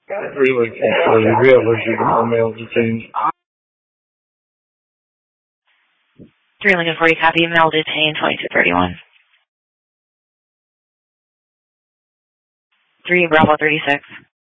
Really, realistic male detained. 3 Lincoln 40 copy, male detained 2231. 3 Bravo 36.